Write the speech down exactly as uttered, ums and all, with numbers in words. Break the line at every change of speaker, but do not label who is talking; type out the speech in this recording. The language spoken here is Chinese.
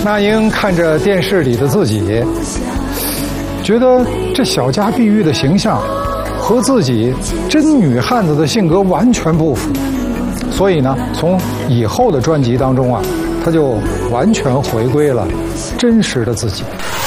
那英看着电视里的自己，觉得这小家碧玉的形象和自己真女汉子的性格完全不符，所以呢，从以后的专辑当中啊，她就完全回归了真实的自己。